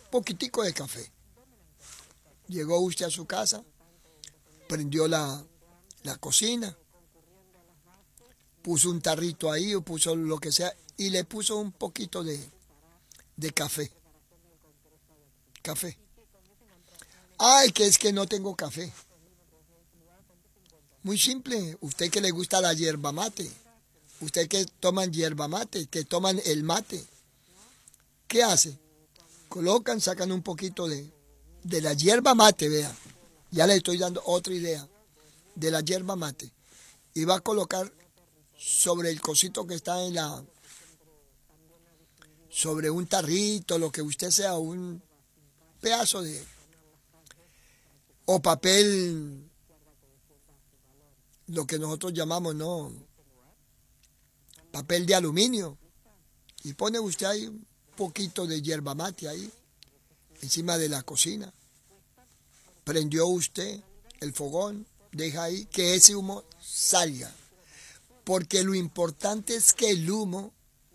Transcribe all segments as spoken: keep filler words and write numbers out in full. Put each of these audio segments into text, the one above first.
poquitico de café. Llegó usted a su casa, prendió la, la cocina, puso un tarrito ahí o puso lo que sea y le puso un poquito de, de café. Café. Ay, que es que no tengo café. Muy simple. Usted que le gusta la yerba mate. Usted que toman yerba mate, que toman el mate. ¿Qué hace? Colocan, sacan un poquito de, de la yerba mate, vea. Ya le estoy dando otra idea de la yerba mate. Y va a colocar sobre el cosito que está en la... sobre un tarrito, lo que usted sea, un pedazo de... o papel, lo que nosotros llamamos, ¿no? Papel de aluminio. Y pone usted ahí un poquito de yerba mate ahí, encima de la cocina. Prendió usted el fogón, deja ahí que ese humo salga. Porque lo importante es que el humo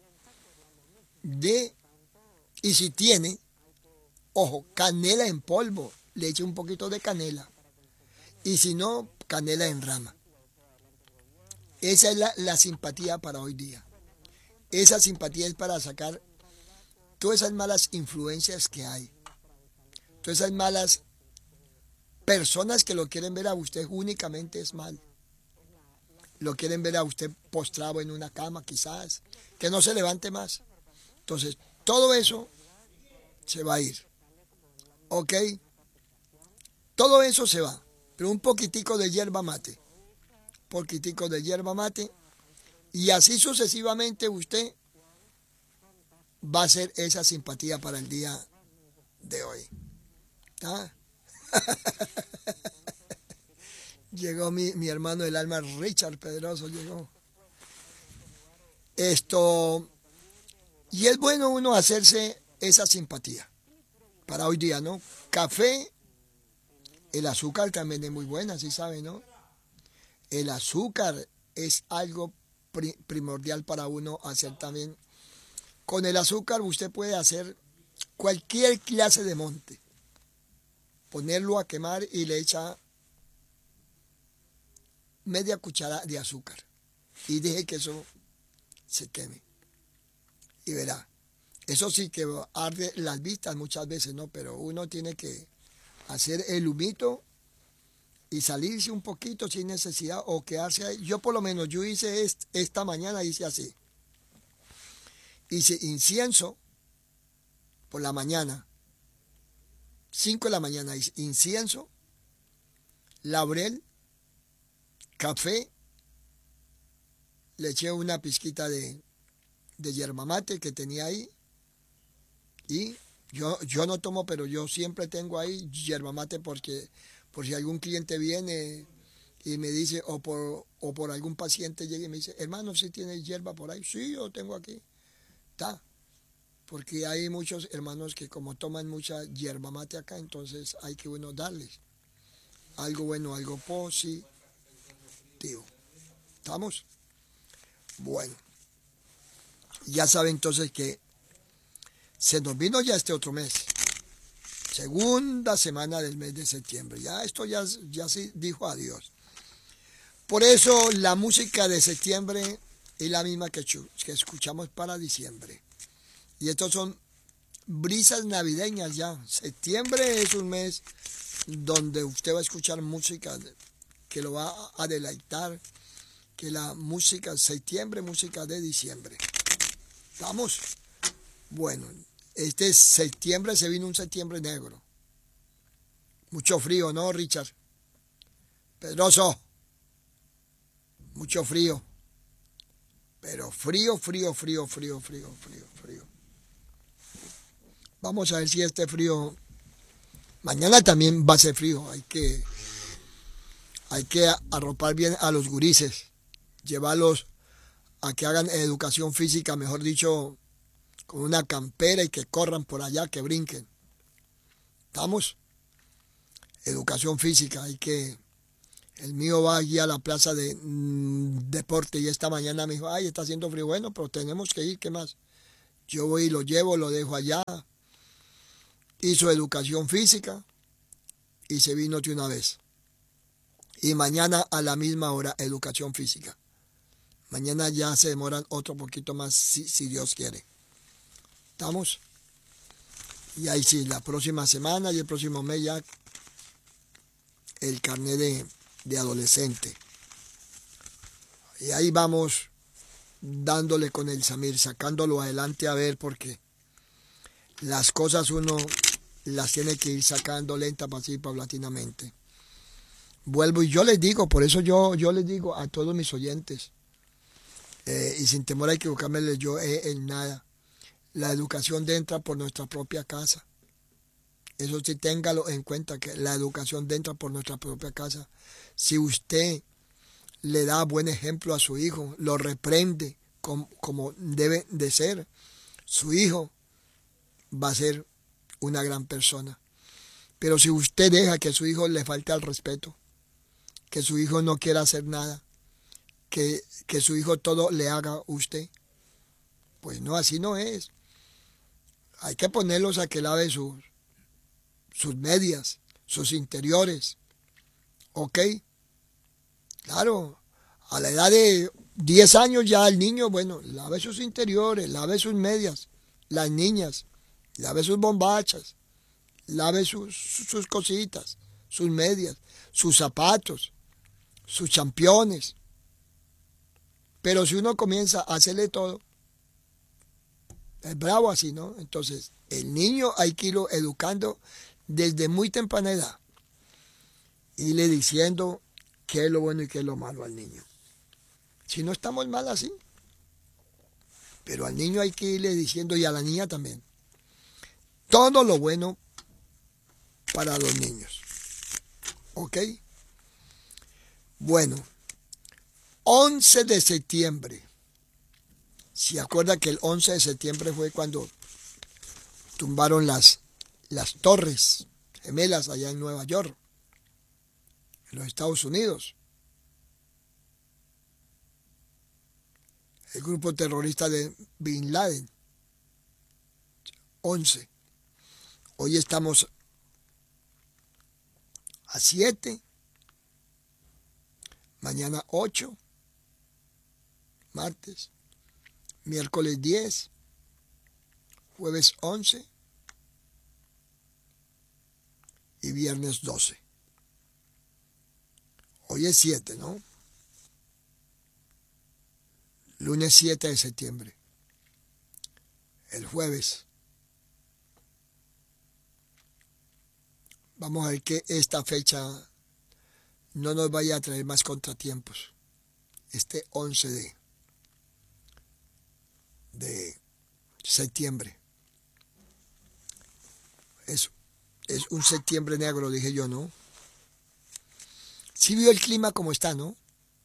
de, y si tiene, ojo, canela en polvo, le eche un poquito de canela. Y si no, canela en rama. Esa es la, la simpatía para hoy día. Esa simpatía es para sacar todas esas malas influencias que hay. Todas esas malas personas que lo quieren ver a usted únicamente es mal. Lo quieren ver a usted postrado en una cama quizás, que no se levante más. Entonces, todo eso se va a ir. ¿Ok? Todo eso se va. Pero un poquitico de yerba mate. Poquitico de yerba mate. Y así sucesivamente usted va a hacer esa simpatía para el día de hoy. ¿Ah? Llegó mi, mi hermano del alma, Richard Pedroso, llegó. Esto, y es bueno uno hacerse esa simpatía para hoy día, ¿no? Café, el azúcar también es muy buena, ¿sí sabe, no? El azúcar es algo pri- primordial para uno hacer también. Con el azúcar usted puede hacer cualquier clase de monte. Ponerlo a quemar y le echa media cuchara de azúcar. Y deje que eso se queme. Y verá. Eso sí que arde las vistas muchas veces, ¿no? Pero uno tiene que hacer el humito y salirse un poquito sin necesidad o quedarse ahí. Yo por lo menos, yo hice est esta mañana, hice así. Hice incienso por la mañana. cinco de la mañana hice incienso, laurel, café, le eché una pizquita de, de yerba mate que tenía ahí. Y yo, yo no tomo, pero yo siempre tengo ahí yerba mate porque por si algún cliente viene y me dice, o por, o por algún paciente llega y me dice, hermano, ¿sí tiene hierba por ahí? Sí, yo tengo aquí. Está. Porque hay muchos hermanos que como toman mucha yerba mate acá, entonces hay que uno darles algo bueno, algo positivo. ¿Estamos? Bueno. Ya saben entonces que se nos vino ya este otro mes. Segunda semana del mes de septiembre. Ya esto ya, ya se dijo adiós. Por eso la música de septiembre es la misma que, que escuchamos para diciembre. Y estos son brisas navideñas ya. Septiembre es un mes donde usted va a escuchar música que lo va a deleitar. Que la música septiembre, música de diciembre. ¿Estamos? Bueno, este septiembre se vino un septiembre negro. Mucho frío, ¿no, Richard? Pedroso. Mucho frío. Pero frío, frío, frío, frío, frío, frío, frío. Vamos a ver si este frío... Mañana también va a ser frío. Hay que, hay que arropar bien a los gurises. Llevarlos a que hagan educación física, mejor dicho, con una campera y que corran por allá, que brinquen. ¿Estamos? Educación física, hay que... El mío va allí a la plaza de mmm, deporte y esta mañana me dijo, ay, está haciendo frío. Bueno, pero tenemos que ir, ¿qué más? Yo voy y lo llevo, lo dejo allá hizo educación física y se vino de una vez. Y mañana a la misma hora, educación física. Mañana ya se demoran otro poquito más, si, si Dios quiere. ¿Estamos? Y ahí sí, la próxima semana y el próximo mes ya el carnet de, de adolescente. Y ahí vamos dándole con el Samir, sacándolo adelante a ver, porque las cosas uno las tiene que ir sacando lenta, así, paulatinamente. Vuelvo y yo les digo, por eso yo, yo les digo a todos mis oyentes, eh, y sin temor a equivocarme yo eh, en nada, la educación entra por nuestra propia casa. Eso sí, téngalo en cuenta, que la educación entra por nuestra propia casa. Si usted le da buen ejemplo a su hijo, lo reprende como, como debe de ser, su hijo va a ser una gran persona. Pero si usted deja que a su hijo le falte al respeto, que su hijo no quiera hacer nada, que, que su hijo todo le haga a usted, pues no, así no es. Hay que ponerlos a que lave sus, sus medias, sus interiores. ¿Ok? Claro, a la edad de diez años ya el niño, bueno, lave sus interiores, lave sus medias. Las niñas, lave sus bombachas, lave sus, sus cositas, sus medias, sus zapatos, sus championes. Pero si uno comienza a hacerle todo, es bravo así, ¿no? Entonces, el niño hay que irlo educando desde muy temprana edad. Irle diciendo qué es lo bueno y qué es lo malo al niño. Si no estamos mal así. Pero al niño hay que irle diciendo, y a la niña también, todo lo bueno para los niños. ¿Ok? Bueno, once de septiembre. ¿Se acuerda que el once de septiembre fue cuando tumbaron las, las torres gemelas allá en Nueva York, en los Estados Unidos? El grupo terrorista de Bin Laden. once. Hoy estamos a siete. Mañana ocho. Martes. Miércoles diez. Jueves once. Y viernes doce. Hoy es siete, ¿no? Lunes siete de septiembre. El jueves. Vamos a ver que esta fecha no nos vaya a traer más contratiempos. Este once de, de septiembre. Eso. Es un septiembre negro, dije yo, ¿no? Sí vio el clima como está, ¿no?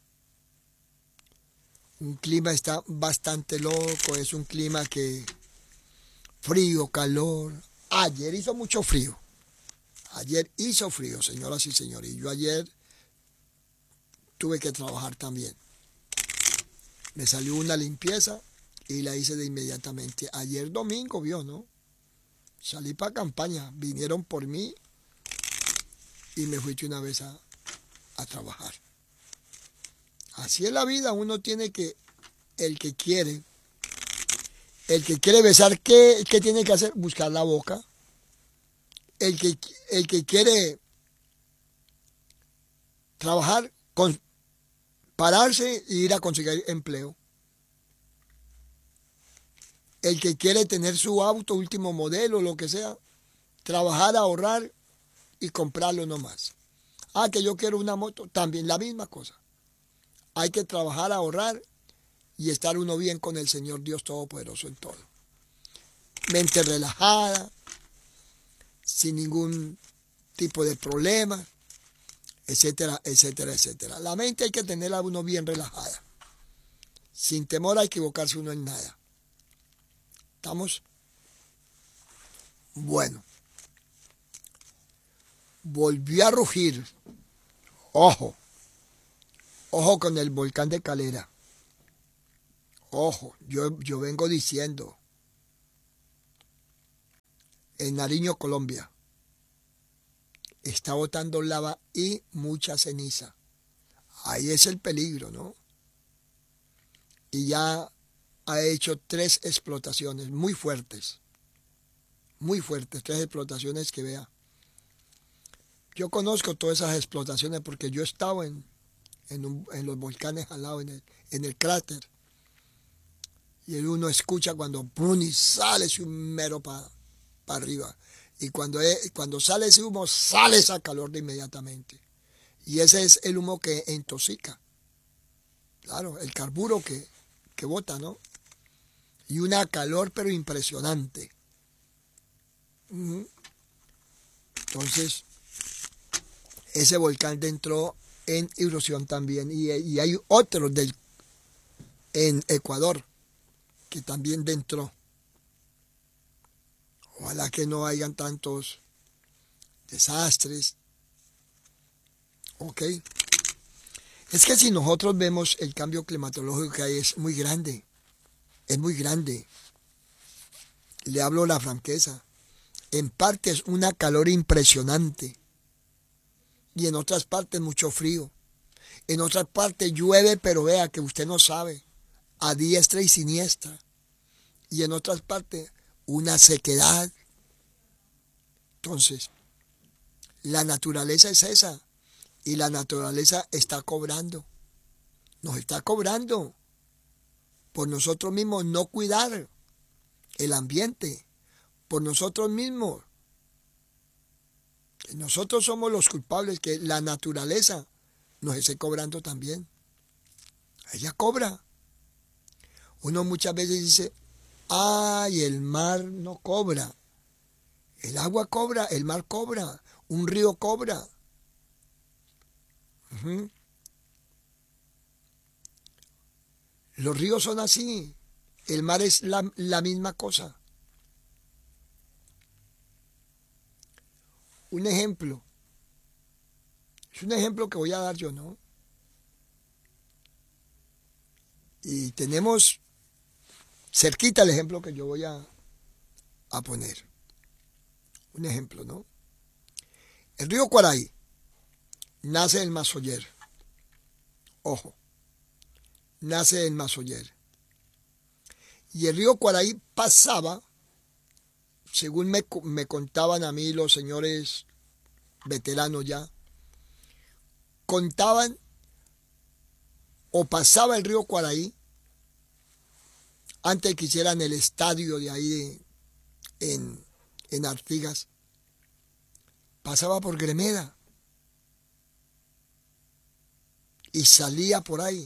Un clima está bastante loco, es un clima que frío, calor. Ayer hizo mucho frío. Ayer hizo frío, señoras y señores. Y yo ayer tuve que trabajar también. Me salió una limpieza y la hice de inmediatamente. Ayer domingo, vio, ¿no? Salí para campaña, vinieron por mí y me fui de una vez a, a trabajar. Así es la vida, uno tiene que, el que quiere, el que quiere besar, ¿qué, qué tiene que hacer? Buscar la boca. El que, el que quiere trabajar, con, pararse e ir a conseguir empleo. El que quiere tener su auto, último modelo, lo que sea, trabajar, ahorrar y comprarlo nomás. Ah, que yo quiero una moto, también la misma cosa. Hay que trabajar, ahorrar y estar uno bien con el Señor Dios Todopoderoso en todo. Mente relajada, sin ningún tipo de problema, etcétera, etcétera, etcétera. La mente hay que tenerla uno bien relajada, sin temor a equivocarse uno en nada. ¿Estamos? Bueno. Volvió a rugir. Ojo. Ojo con el volcán de Calera. Ojo. Yo, yo vengo diciendo. en Nariño, Colombia. Está botando lava y mucha ceniza. Ahí es el peligro, ¿no? Y ya ha hecho tres explotaciones muy fuertes. Muy fuertes, tres explotaciones que vea. Yo conozco todas esas explotaciones porque yo he estado en, en, un, en los volcanes al lado, en el, en el cráter. Y uno escucha cuando ¡pum! Y sale ese humero para pa arriba. Y cuando, es, cuando sale ese humo, sale esa calor de inmediatamente. Y ese es el humo que intoxica. Claro, el carburo que, que bota, ¿no? Y una calor pero impresionante. Entonces, ese volcán entró en erupción también. Y, y hay otros del, en Ecuador que también entró. Ojalá que no hayan tantos desastres. Ok. Es que si nosotros vemos el cambio climatológico que hay es muy grande. Es muy grande. Le hablo la franqueza. En parte es una calor impresionante. Y en otras partes mucho frío. En otras partes llueve, pero vea que usted no sabe. A diestra y siniestra. Y en otras partes una sequedad. Entonces, la naturaleza es esa. Y la naturaleza está cobrando. Nos está cobrando. Por nosotros mismos no cuidar el ambiente. Por nosotros mismos. Nosotros somos los culpables que la naturaleza nos esté cobrando también. Ella cobra. Uno muchas veces dice, ay, el mar no cobra. El agua cobra, el mar cobra, un río cobra. Uh-huh. Los ríos son así. El mar es la, la misma cosa. Un ejemplo. Es un ejemplo que voy a dar yo, ¿no? Y tenemos cerquita el ejemplo que yo voy a, a poner. Un ejemplo, ¿no? El río Cuaraí nace en Mazoyer. Ojo, nace en Mazoyer. Y el río Cuaraí pasaba, según me, me contaban a mí los señores veteranos ya, contaban o pasaba el río Cuaraí antes que hicieran el estadio de ahí de, en, en Artigas, pasaba por Gremeda y salía por ahí.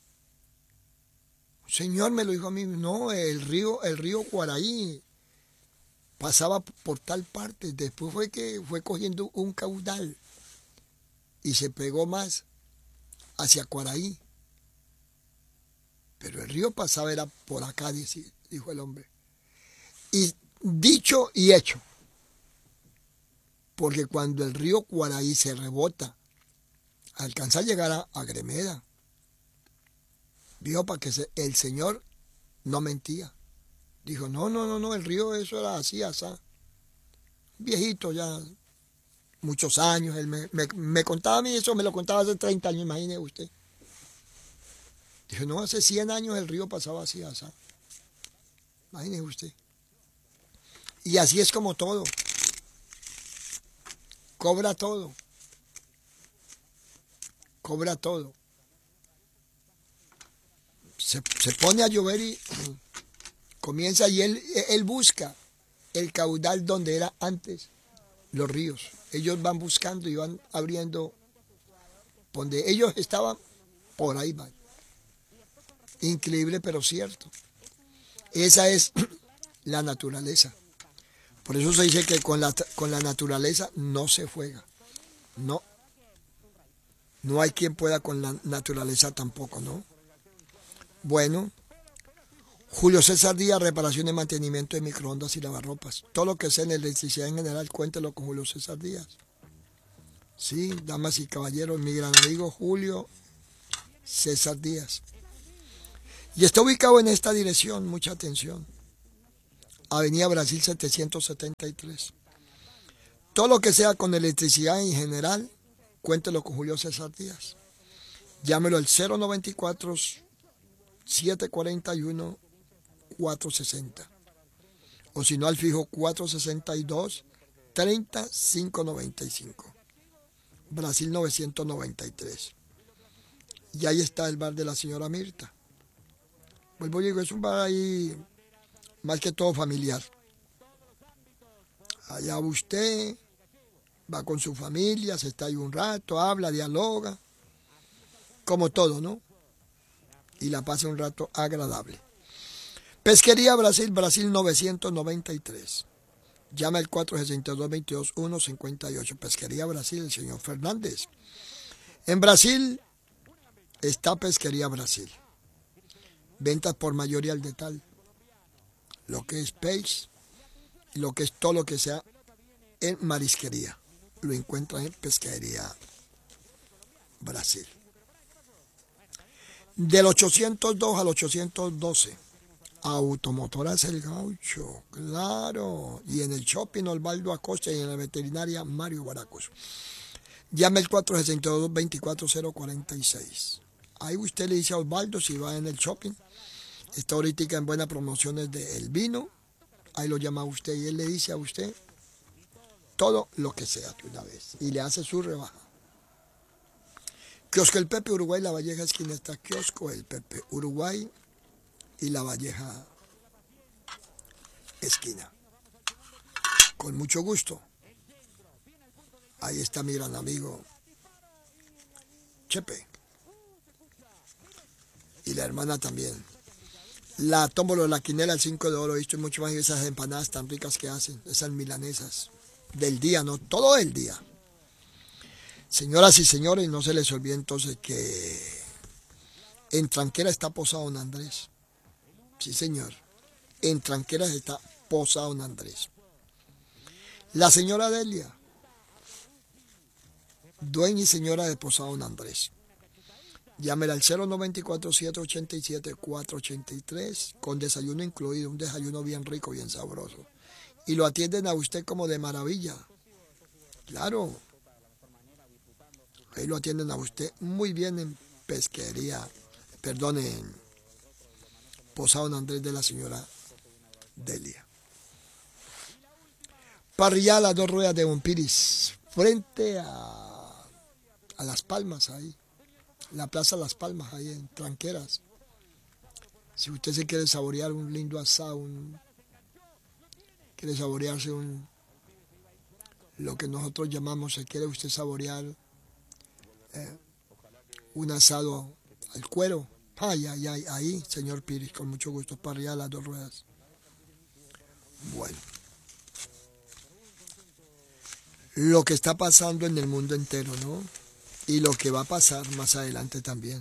Un señor me lo dijo a mí, no, el río, el río Cuaraí pasaba por tal parte, después fue que fue cogiendo un caudal y se pegó más hacia Cuaraí. Pero el río pasaba era por acá, dijo el hombre. Y dicho y hecho, porque cuando el río Cuaraí se rebota, alcanza a llegar a, a Gremeda. Dijo para que se, el señor no mentía. Dijo, no, no, no, no, el río eso era así, así. Viejito ya, muchos años, él me, me, me contaba a mí eso, me lo contaba hace treinta años, imagine usted. Dijo, no, hace cien años el río pasaba así, así. Imagínese usted. Y así es como todo. Cobra todo. Cobra todo. Se, se pone a llover y comienza y él, él busca el caudal donde era antes los ríos. Ellos van buscando y van abriendo donde ellos estaban, por ahí van. Increíble pero cierto. Esa es la naturaleza. Por eso se dice que con la, con la naturaleza no se juega. No. No hay quien pueda con la naturaleza tampoco, ¿no? Bueno. Julio César Díaz, reparación y mantenimiento de microondas y lavarropas. Todo lo que sea en electricidad en general, cuéntelo con Julio César Díaz. Sí, damas y caballeros, mi gran amigo Julio César Díaz. Y está ubicado en esta dirección, mucha atención. Avenida Brasil setecientos setenta y tres. Todo lo que sea con electricidad en general, cuéntelo con Julio César Díaz. Llámelo al cero noventa y cuatro, setecientos cuarenta y uno, cuatrocientos sesenta. O si no, al fijo cuatrocientos sesenta y dos, treinta, quinientos noventa y cinco. Brasil novecientos noventa y tres. Y ahí está el bar de la señora Mirta. Vuelvo y digo, es un bar ahí más que todo familiar. Allá usted va con su familia, se está ahí un rato, habla, dialoga, como todo, ¿no? Y la pasa un rato agradable. Pesquería Brasil, Brasil novecientos noventa y tres. Llama al cuatro seis dos, veintidós, uno cincuenta y ocho. Pesquería Brasil, el señor Fernández. En Brasil está Pesquería Brasil. Ventas por mayoría al detalle. Lo que es peix, lo que es todo lo que sea en marisquería. Lo encuentran en Pesquería Brasil. Del ochocientos dos al ochocientos doce. Automotoras El Gaucho, claro. Y en el shopping Osvaldo Acosta y en la veterinaria Mario Baracos. Llame el cuatro seis dos, veinticuatro cero cuarenta y seis. Ahí usted le dice a Osvaldo si va en el shopping. Está ahorita en buenas promociones del vino. Ahí lo llama a usted y él le dice a usted todo lo que sea de una vez. Y le hace su rebaja. Kiosco El Pepe, Uruguay, La Valleja, esquina está Kiosco El Pepe, Uruguay y La Valleja, esquina. Con mucho gusto. Ahí está mi gran amigo Chepe. Y la hermana también. La tómbola, la quinela, el cinco de oro, esto y mucho más. Y esas empanadas tan ricas que hacen, esas milanesas. Del día, no todo el día. Señoras y señores, no se les olvide entonces que en Tranquera está posado Don Andrés. Sí, señor. En Tranqueras está posado Don Andrés. La señora Delia, dueña y señora de posado Don Andrés. Llámela al cero noventa y cuatro, setecientos ochenta y siete, cuatrocientos ochenta y tres, con desayuno incluido, un desayuno bien rico, bien sabroso. Y lo atienden a usted como de maravilla. Claro. Ahí lo atienden a usted muy bien en pesquería, perdón, en posado Don Andrés de la señora Delia. Parrilla Las Dos Ruedas de Bonpiris, frente a, a Las Palmas, ahí. La Plaza Las Palmas, ahí en Tranqueras. Si usted se quiere saborear un lindo asado, un, quiere saborearse un, lo que nosotros llamamos, se quiere usted saborear eh, un asado al cuero. Ay, ay, ay, ahí, señor Piris, con mucho gusto, parrilla Las Dos Ruedas. Bueno. Lo que está pasando en el mundo entero, ¿no? Y lo que va a pasar más adelante también.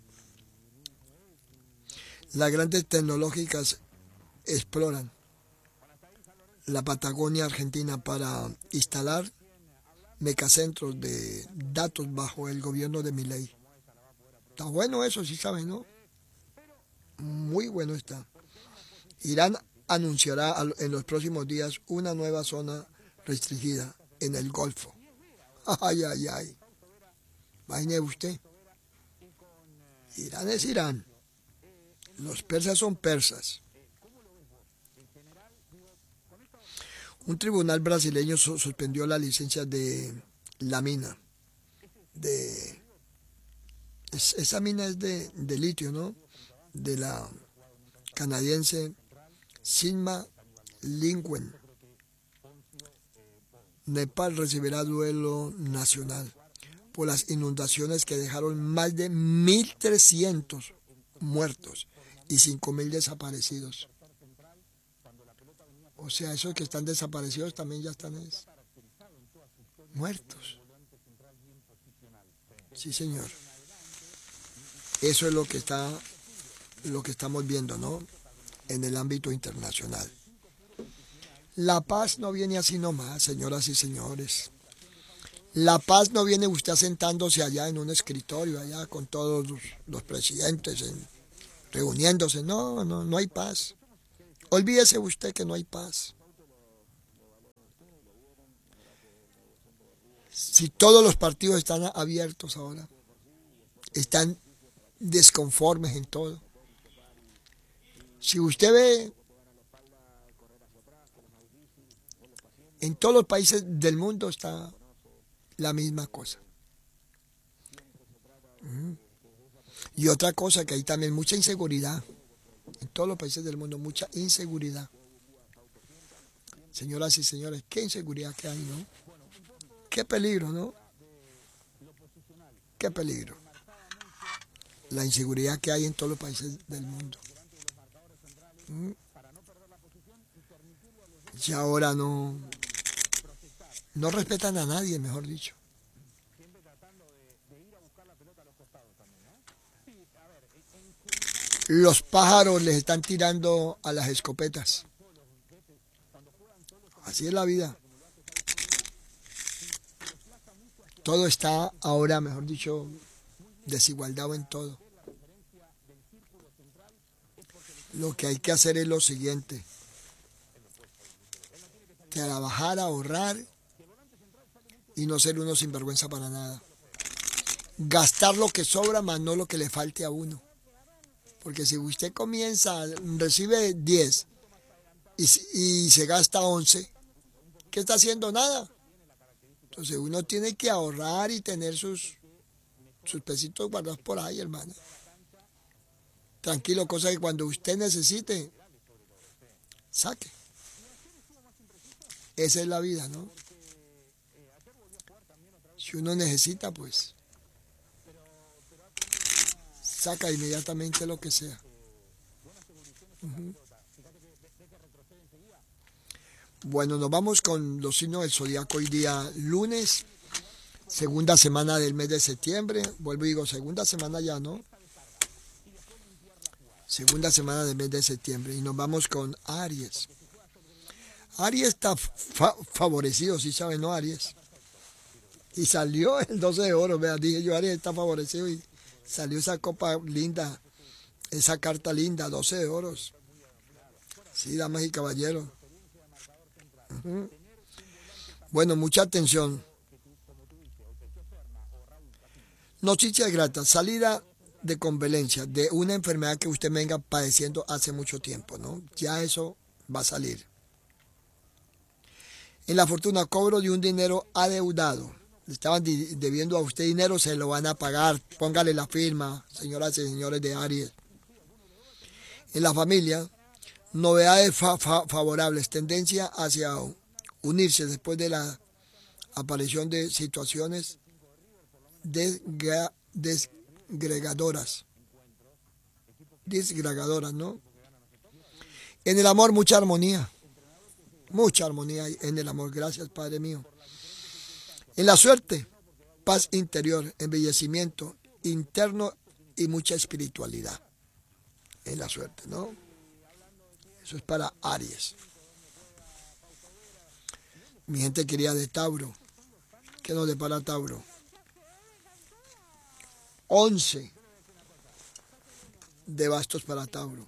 Las grandes tecnológicas exploran la Patagonia Argentina para instalar megacentros de datos bajo el gobierno de Milei. Está bueno eso, sí saben, ¿no? Muy bueno está. Irán anunciará en los próximos días una nueva zona restringida en el Golfo. Ay, ay, ay. Imagine usted. Irán es Irán. Los persas son persas. Un tribunal brasileño suspendió la licencia de la mina. De, es, esa mina es de, de litio, ¿no? De la canadiense Sigma Lithium. Nepal recibirá duelo nacional por las inundaciones que dejaron más de mil trescientos muertos y cinco mil desaparecidos. O sea, esos que están desaparecidos también ya están es, muertos. Sí, señor. Eso es lo que está, lo que estamos viendo, ¿no? En el ámbito internacional. La paz no viene así nomás, señoras y señores. La paz no viene usted sentándose allá en un escritorio, allá con todos los, los presidentes, en, reuniéndose. No, no, no hay paz. Olvídese usted que no hay paz. Si todos los partidos están abiertos ahora, están desconformes en todo. Si usted ve en todos los países del mundo está la misma cosa. Y otra cosa, que hay también mucha inseguridad. En todos los países del mundo, mucha inseguridad. Señoras y señores, qué inseguridad que hay, ¿no? Qué peligro, ¿no? Qué peligro. La inseguridad que hay en todos los países del mundo. ¿Mm? Y ahora no, no respetan a nadie, mejor dicho. Los pájaros les están tirando a las escopetas. Así es la vida. Todo está ahora, mejor dicho, desigualdad en todo. Lo que hay que hacer es lo siguiente: trabajar, ahorrar y no ser uno sinvergüenza para nada. Gastar lo que sobra, más no lo que le falte a uno. Porque si usted comienza, recibe diez y, y se gasta once, ¿qué está haciendo? Nada. Entonces uno tiene que ahorrar y tener sus, sus pesitos guardados por ahí, hermano. Tranquilo, cosa que cuando usted necesite, saque. Esa es la vida, ¿no? Si uno necesita, pues, saca inmediatamente lo que sea. Uh-huh. Bueno, nos vamos con los signos del zodiaco hoy día lunes, segunda semana del mes de septiembre. Vuelvo y digo, segunda semana ya, ¿no? Segunda semana del mes de septiembre. Y nos vamos con Aries. Aries está fa- favorecido, sí saben, ¿no? Aries. Y salió el doce de oro, vea, dije yo, Aries está favorecido y salió esa copa linda, esa carta linda, doce de oros. Sí, damas y caballeros. Uh-huh. Bueno, mucha atención. Noticias gratas, salida de convalencia de una enfermedad que usted venga padeciendo hace mucho tiempo, ¿no? Ya eso va a salir. En la fortuna, cobro de un dinero adeudado. Le estaban debiendo a usted dinero, se lo van a pagar. Póngale la firma, señoras y señores de Aries. En la familia, novedades fa- fa- favorables, tendencia hacia unirse después de la aparición de situaciones desgra- desgregadoras. Disgregadoras, ¿no? En el amor, mucha armonía. Mucha armonía en el amor. Gracias, Padre mío. En la suerte, paz interior, embellecimiento interno y mucha espiritualidad. En la suerte, ¿no? Eso es para Aries. Mi gente querida de Tauro. ¿Qué nos depara Tauro? Once de bastos para Tauro.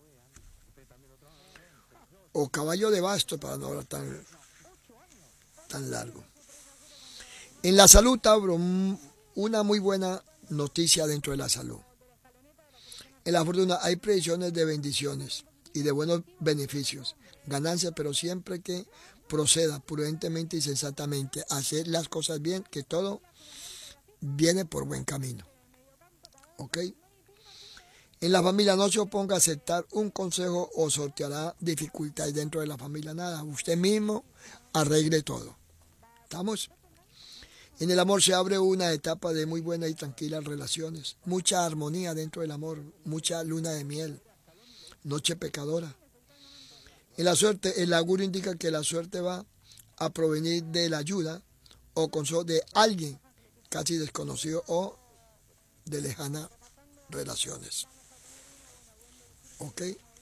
O caballo de bastos para no hablar tan, tan largo. En la salud, Tauro, una muy buena noticia dentro de la salud. En la fortuna hay predicciones de bendiciones y de buenos beneficios, ganancias, pero siempre que proceda prudentemente y sensatamente a hacer las cosas bien, que todo viene por buen camino. ¿Ok? En la familia, no se oponga a aceptar un consejo o sorteará dificultades dentro de la familia. Nada, usted mismo arregle todo. ¿Estamos? En el amor se abre una etapa de muy buenas y tranquilas relaciones, mucha armonía dentro del amor, mucha luna de miel, noche pecadora. En la suerte, el augurio indica que la suerte va a provenir de la ayuda o consejo de alguien casi desconocido o de lejanas relaciones. ¿Ok?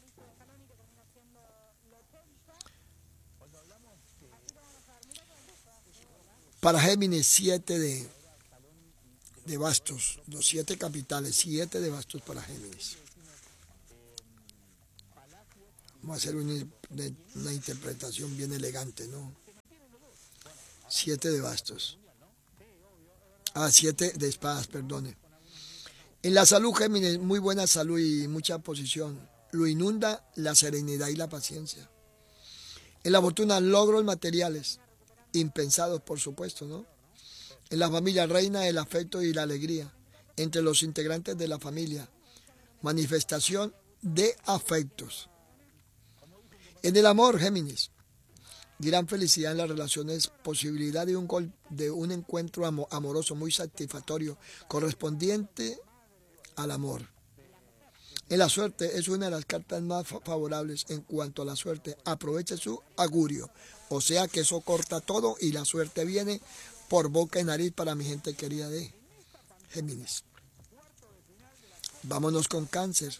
Para Géminis, siete de, de bastos, los siete capitales, siete de bastos para Géminis. Vamos a hacer una, una interpretación bien elegante, ¿no? Siete de bastos. Ah, siete de espadas, perdone. En la salud, Géminis, muy buena salud y mucha posición. Lo inunda la serenidad y la paciencia. En la fortuna, logros materiales, impensados, por supuesto, ¿no? En la familia reina el afecto y la alegría. Entre los integrantes de la familia, manifestación de afectos. En el amor, Géminis, gran felicidad en las relaciones, posibilidad de un, gol, de un encuentro amoroso muy satisfactorio, correspondiente al amor. En la suerte es una de las cartas más favorables en cuanto a la suerte. Aproveche su augurio, o sea que eso corta todo y la suerte viene por boca y nariz para mi gente querida de Géminis. Vámonos con Cáncer.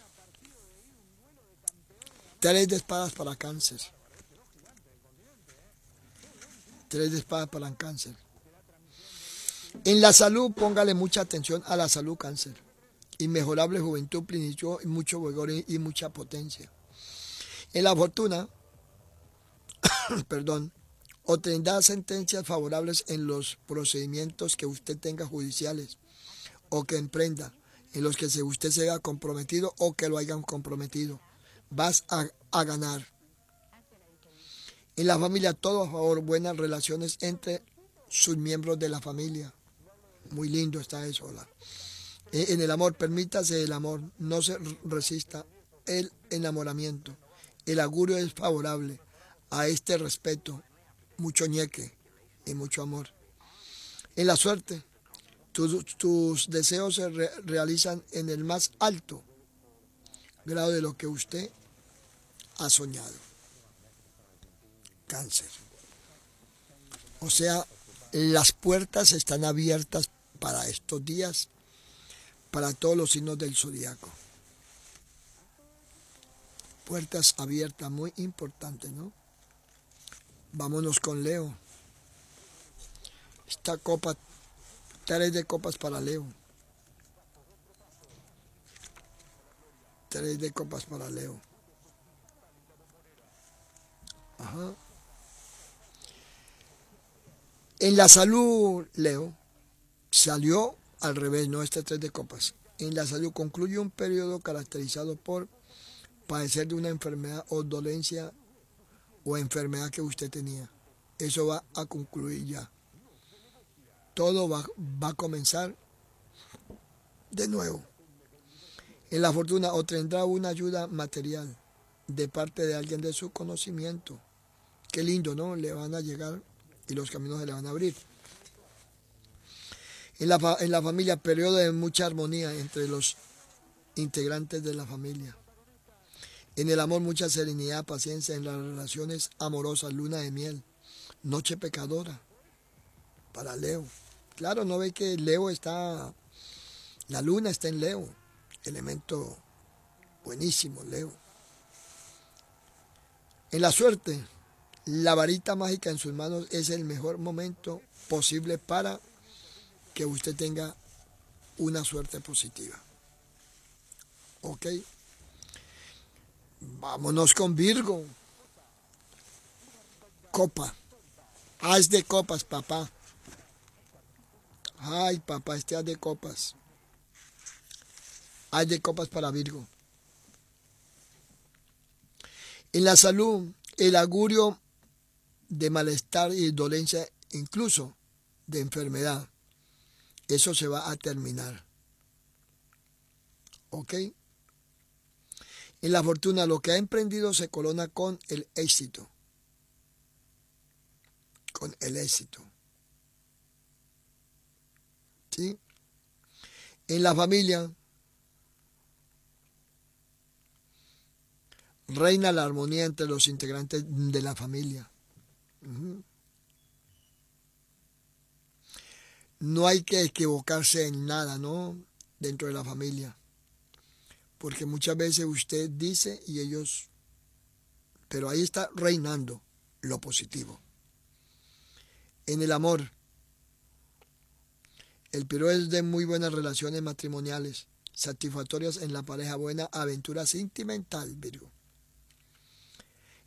Tres de espadas para Cáncer. Tres de espadas para Cáncer. En la salud, póngale mucha atención a la salud, Cáncer. Inmejorable juventud, plenitud, mucho vigor y mucha potencia. En la fortuna, perdón, obtendrá sentencias favorables en los procedimientos que usted tenga judiciales o que emprenda, en los que usted se haya comprometido o que lo hayan comprometido. Vas a, a ganar. En la familia, todo a favor, buenas relaciones entre sus miembros de la familia. Muy lindo está eso, ¿verdad? En el amor, permítase el amor, no se resista el enamoramiento. El augurio es favorable a este respeto, mucho ñeque y mucho amor. En la suerte, tus, tus deseos se re, realizan en el más alto grado de lo que usted ha soñado. Cáncer. O sea, las puertas están abiertas para estos días, para todos los signos del zodiaco. Puertas abiertas, muy importantes, ¿no? Vámonos con Leo. Esta copa, tres de copas para Leo. Tres de copas para Leo. Ajá. En la salud, Leo, salió al revés, no este tres de copas. En la salud concluye un periodo caracterizado por padecer de una enfermedad o dolencia o enfermedad que usted tenía. Eso va a concluir ya. Todo va, va a comenzar de nuevo. En la fortuna obtendrá una ayuda material de parte de alguien de su conocimiento. Qué lindo, ¿no? Le van a llegar y los caminos se le van a abrir. En la, en la familia, periodo de mucha armonía entre los integrantes de la familia. En el amor, mucha serenidad, paciencia. En las relaciones amorosas, luna de miel, noche pecadora para Leo. Claro, no ve que Leo está, la luna está en Leo, elemento buenísimo, Leo. En la suerte, la varita mágica en sus manos es el mejor momento posible para que usted tenga una suerte positiva. ¿Ok? Vámonos con Virgo. Copa. Haz de copas, papá. Ay, papá, este haz de copas. Haz de copas para Virgo. En la salud, el augurio de malestar y dolencia, incluso de enfermedad, eso se va a terminar. ¿Ok? En la fortuna, lo que ha emprendido se corona con el éxito. Con el éxito. ¿Sí? En la familia, reina la armonía entre los integrantes de la familia. Uh-huh. No hay que equivocarse en nada, ¿no? Dentro de la familia. Porque muchas veces usted dice y ellos, pero ahí está reinando lo positivo. En el amor, el periodo es de muy buenas relaciones matrimoniales, satisfactorias en la pareja, buena aventura sentimental, Virgo.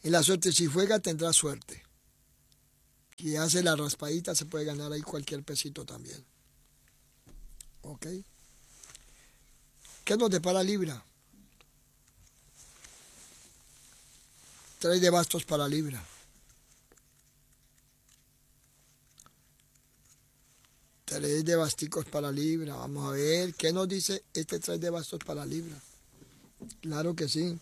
En la suerte, si juega, tendrá suerte. Si hace la raspadita, se puede ganar ahí cualquier pesito también. ¿Ok? ¿Qué nos depara Libra? Tres de bastos para Libra. Tres de basticos para Libra. Vamos a ver, ¿qué nos dice este tres de bastos para Libra? Claro que sí.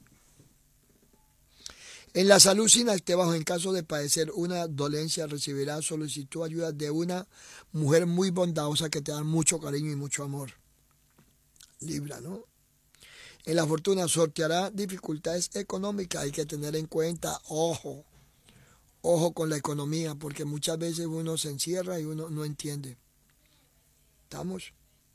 En la salud sin altibajos, en caso de padecer una dolencia, recibirá solicitud ayuda de una mujer muy bondadosa que te da mucho cariño y mucho amor. Libra, ¿no? En la fortuna sorteará dificultades económicas. Hay que tener en cuenta, ojo, ojo con la economía, porque muchas veces uno se encierra y uno no entiende. ¿Estamos?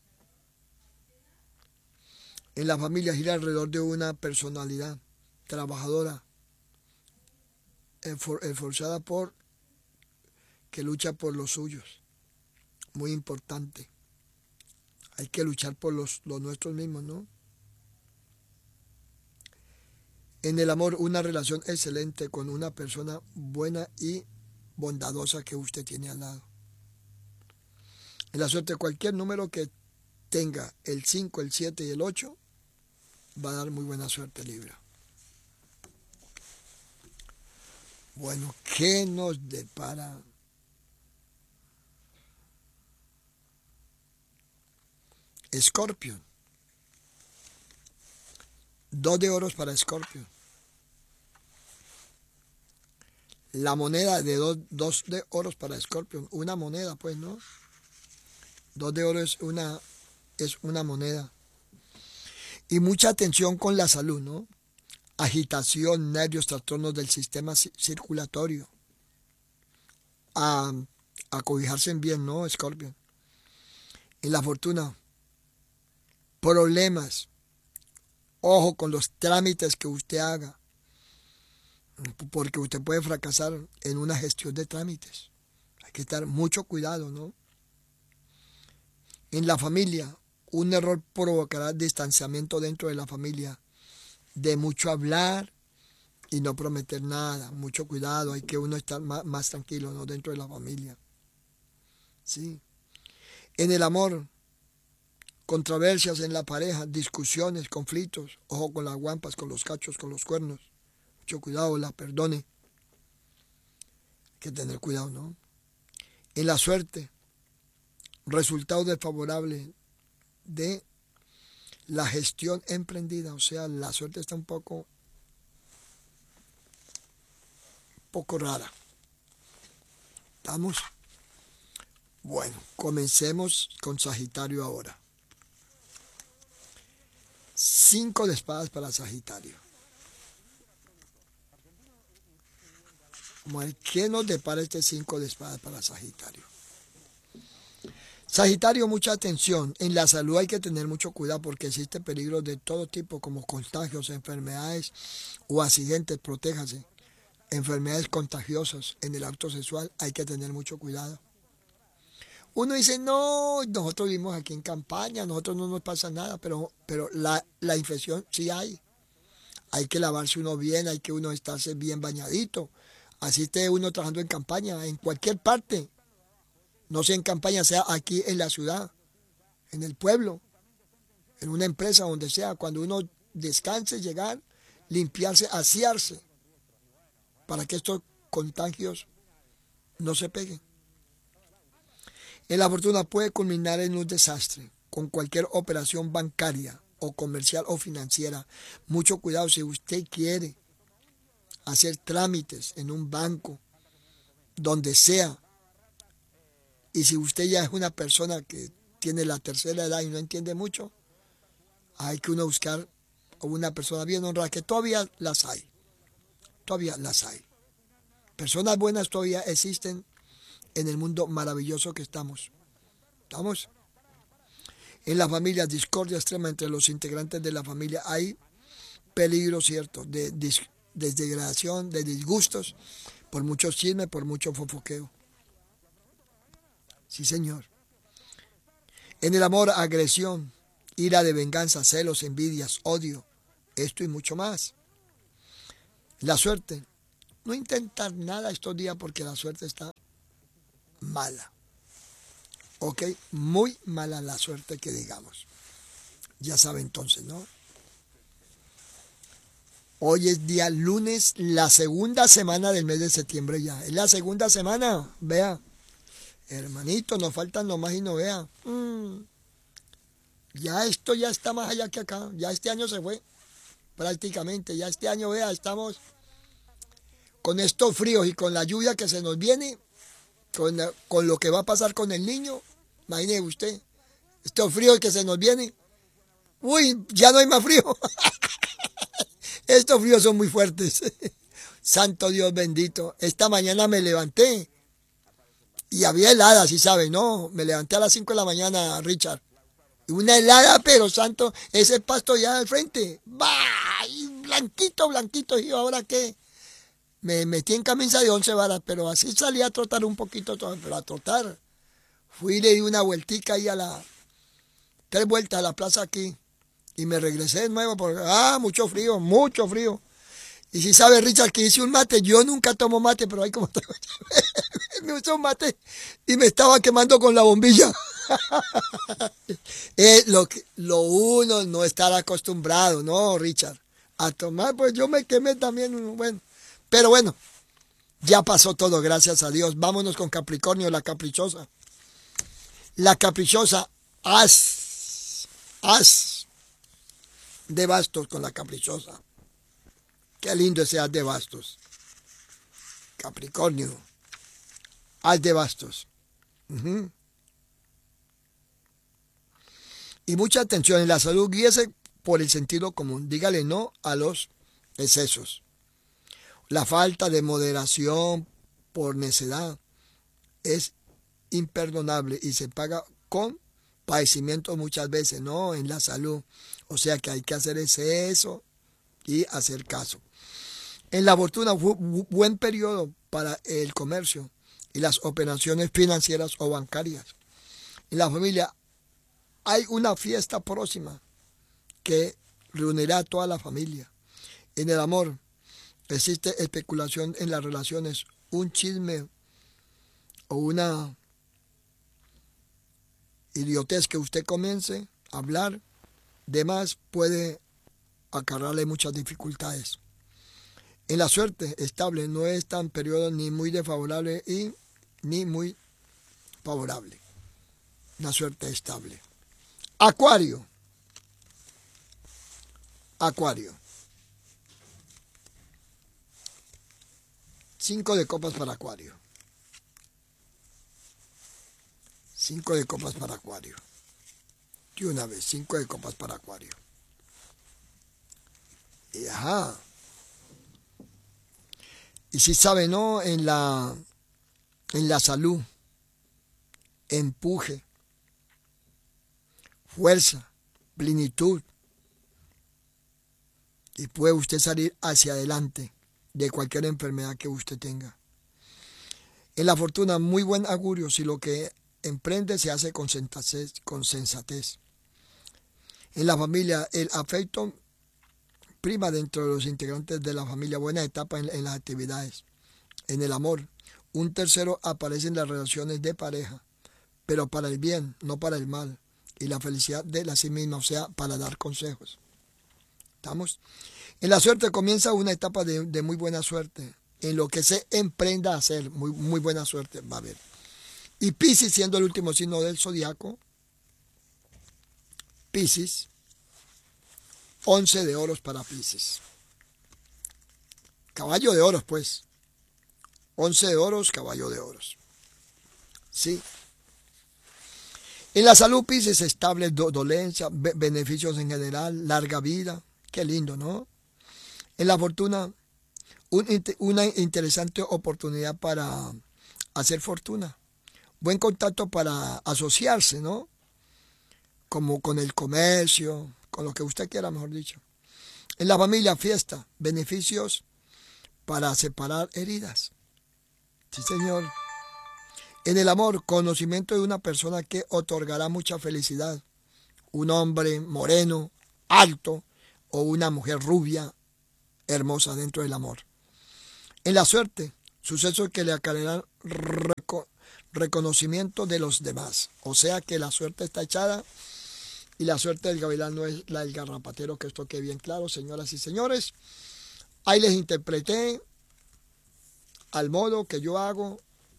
En la familia gira alrededor de una personalidad trabajadora, esforzada por, que lucha por los suyos. Muy importante. Hay que luchar por los, los nuestros mismos, ¿no? En el amor, una relación excelente con una persona buena y bondadosa que usted tiene al lado. En la suerte, cualquier número que tenga el cinco, el siete y el ocho va a dar muy buena suerte, Libra. Bueno, ¿qué nos depara Escorpio? Dos de oros para Escorpio. La moneda de dos, dos de oros para Escorpio. Una moneda, pues, ¿no? Dos de oro es una, es una moneda. Y mucha atención con la salud, ¿no? Agitación, nervios, trastornos del sistema circulatorio. A, a cobijarse en bien, ¿no, Escorpio? En la fortuna, problemas. Ojo con los trámites que usted haga, porque usted puede fracasar en una gestión de trámites. Hay que estar mucho cuidado, ¿no? En la familia, un error provocará distanciamiento dentro de la familia, de mucho hablar y no prometer nada. Mucho cuidado, hay que uno estar más, más tranquilo, ¿no? Dentro de la familia. Sí. En el amor, controversias en la pareja, discusiones, conflictos. Ojo con las guampas, con los cachos, con los cuernos. Mucho cuidado, la perdone. Hay que tener cuidado, ¿no? En la suerte, resultado desfavorable de la gestión emprendida. O sea, la suerte está un poco, un poco rara. ¿Estamos? Bueno, comencemos con Sagitario ahora. Cinco de espadas para Sagitario. ¿Qué nos depara este cinco de espadas para Sagitario? Sagitario, mucha atención. En la salud hay que tener mucho cuidado porque existe peligro de todo tipo como contagios, enfermedades o accidentes. Protéjase. Enfermedades contagiosas en el acto sexual hay que tener mucho cuidado. Uno dice, no, nosotros vivimos aquí en campaña, nosotros no nos pasa nada, pero, pero la, la infección sí hay. Hay que lavarse uno bien, hay que uno estarse bien bañadito. Así esté uno trabajando en campaña, en cualquier parte. No sea en campaña, sea aquí en la ciudad, en el pueblo, en una empresa, donde sea. Cuando uno descanse, llegar, limpiarse, asearse, para que estos contagios no se peguen. En la fortuna puede culminar en un desastre con cualquier operación bancaria o comercial o financiera. Mucho cuidado si usted quiere hacer trámites en un banco, donde sea. Y si usted ya es una persona que tiene la tercera edad y no entiende mucho, hay que uno buscar a una persona bien honrada, que todavía las hay. Todavía las hay. Personas buenas todavía existen en el mundo maravilloso que estamos. ¿Estamos? En la familia, discordia extrema entre los integrantes de la familia. Hay peligro, cierto, de, de, de degradación, de disgustos, por mucho chisme, por mucho fofoqueo. Sí, señor. En el amor, agresión, ira de venganza, celos, envidias, odio, esto y mucho más. La suerte. No intentar nada estos días porque la suerte está mala. ¿Ok? Muy mala la suerte que digamos. Ya sabe entonces, ¿no? Hoy es día lunes, la segunda semana del mes de septiembre ya. Es la segunda semana, vea. Hermanito, nos faltan nomás y no vea. Mm, ya esto ya está más allá que acá. Ya este año se fue, prácticamente. Ya este año, vea, estamos con estos fríos y con la lluvia que se nos viene, con, la, con lo que va a pasar con el niño. Imagine usted, estos fríos que se nos vienen. Uy, ya no hay más frío. Estos fríos son muy fuertes. Santo Dios bendito. Esta mañana me levanté y había helada, si sabe, ¿no? Me levanté a las cinco de la mañana, Richard. Y una helada, pero santo, ese pasto ya al frente. ¡Bah! Y blanquito, blanquito. Y yo, ¿ahora qué? Me metí en camisa de once varas, pero así salí a trotar un poquito, pero a trotar. Fui y le di una vueltica ahí a la... Tres vueltas a la plaza aquí. Y me regresé de nuevo porque, ah, mucho frío, mucho frío. Y si sabe, Richard, que hice un mate, yo nunca tomo mate, pero ahí como me usé un mate y me estaba quemando con la bombilla. eh, lo, que, lo uno no estar acostumbrado, ¿no, Richard? A tomar, pues yo me quemé también, bueno. Pero bueno, ya pasó todo, gracias a Dios. Vámonos con Capricornio, la caprichosa. La caprichosa, as, as. de bastos con la caprichosa. Qué lindo ese as de bastos. Capricornio. As de bastos. Uh-huh. Y mucha atención en la salud. Guíese por el sentido común. Dígale no a los excesos. La falta de moderación por necedad es imperdonable y se paga con padecimientos muchas veces, ¿no? En la salud. O sea que hay que hacer exceso y hacer caso. En la fortuna, buen periodo para el comercio y las operaciones financieras o bancarias. En la familia hay una fiesta próxima que reunirá a toda la familia. En el amor existe especulación en las relaciones, un chisme o una idiotez que usted comience a hablar de más puede acarrearle muchas dificultades. En la suerte estable no es tan periodo ni muy desfavorable y ni muy favorable. La suerte estable. Acuario. Acuario. Cinco de copas para Acuario. Cinco de copas para Acuario. Y una vez, cinco de copas para Acuario. Y ajá. Y si sabe, ¿no? En la, en la salud, empuje, fuerza, plenitud. Y puede usted salir hacia adelante de cualquier enfermedad que usted tenga. En la fortuna, muy buen augurio si lo que emprende se hace con sensatez. Con sensatez. En la familia, el afecto prima dentro de los integrantes de la familia, buena etapa en, en las actividades. En el amor, un tercero aparece en las relaciones de pareja, pero para el bien, no para el mal, y la felicidad de la sí misma, o sea, para dar consejos. ¿Estamos? En la suerte comienza una etapa de, de muy buena suerte, en lo que se emprenda a hacer, muy, muy buena suerte va a haber. Y Piscis, siendo el último signo del zodiaco, Piscis, once de oros para Piscis. Caballo de oros, pues. once de oros, caballo de oros. Sí. En la salud, Piscis, estable, do, dolencia, be, beneficios en general, larga vida. Qué lindo, ¿no? En la fortuna, un, una interesante oportunidad para hacer fortuna. Buen contacto para asociarse, ¿no? Como con el comercio, con lo que usted quiera, mejor dicho. En la familia, fiesta, beneficios para separar heridas. Sí, señor. En el amor, conocimiento de una persona que otorgará mucha felicidad. Un hombre moreno, alto, o una mujer rubia, hermosa dentro del amor. En la suerte, sucesos que le acarrearán reco- reconocimiento de los demás. O sea que la suerte está echada y la suerte del gavilán no es la del garrapatero, que esto quede bien claro, señoras y señores. Ahí les interpreté al modo que yo hago